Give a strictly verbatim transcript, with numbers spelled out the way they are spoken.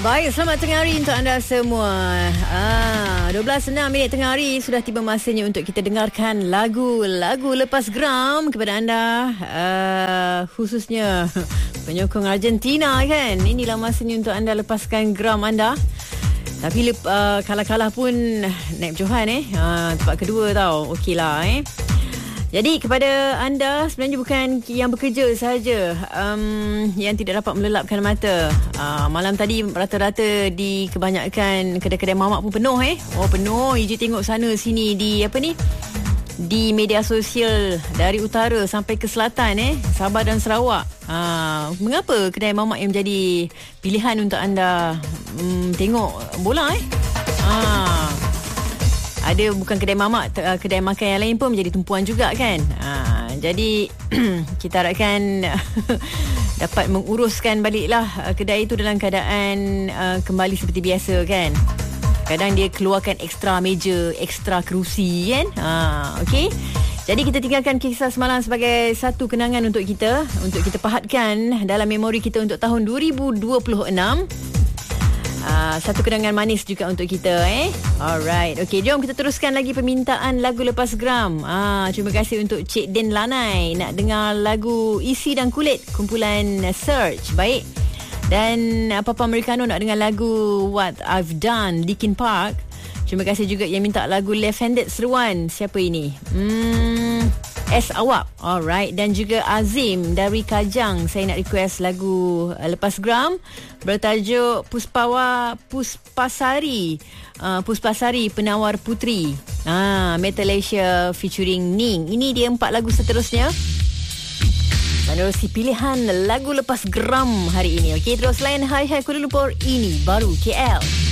Baik, selamat tengah hari untuk anda semua. Ah, dua belas enam minit tengah hari, sudah tiba masanya untuk kita dengarkan lagu-lagu lepas geram kepada anda, uh, khususnya penyokong Argentina kan. Inilah masanya untuk anda lepaskan geram anda. Tapi lep, uh, kalah-kalah pun naik berjohan eh. Uh, tempat kedua tau. Okeylah eh. Jadi kepada anda sebenarnya bukan yang bekerja sahaja um, yang tidak dapat melelapkan mata. Uh, malam tadi rata-rata di kebanyakan kedai-kedai mamak pun penuh eh. Oh penuh, you je tengok sana sini di apa ni? Di media sosial dari utara sampai ke selatan eh, Sabah dan Sarawak. Uh, mengapa kedai mamak yang menjadi pilihan untuk anda um, tengok bola eh? Ah. Ada bukan kedai mamak, kedai makan yang lain pun menjadi tumpuan juga kan. Ha, jadi kita harapkan dapat menguruskan baliklah kedai itu dalam keadaan uh, kembali seperti biasa kan. Kadang dia keluarkan ekstra meja, ekstra kerusi kan. Ha, okey. Jadi kita tinggalkan kisah semalam sebagai satu kenangan untuk kita, untuk kita pahatkan dalam memori kita untuk tahun dua ribu dua puluh enam. Uh, satu kenangan manis juga untuk kita eh. Alright. Okey, jom kita teruskan lagi permintaan lagu lepas geram. Ah, terima kasih untuk Cik Den Lanai nak dengar lagu Isi dan Kulit kumpulan Search. Baik. Dan Papa Americano nak dengar lagu What I've Done Linkin Park. Terima kasih juga yang minta lagu Left Handed Seruan. Siapa ini? Hmm, S Awak. Alright. Dan juga Azim dari Kajang. Saya nak request lagu uh, Lepas Geram bertajuk Puspawa Puspasari. Uh, Puspasari Penawar Putri. Ah, Metalasia featuring Ning. Ini dia empat lagu seterusnya menerusi pilihan lagu lepas geram hari ini. Okey, terus lain Hai Hai Kuala Lumpur. Ini baru K L.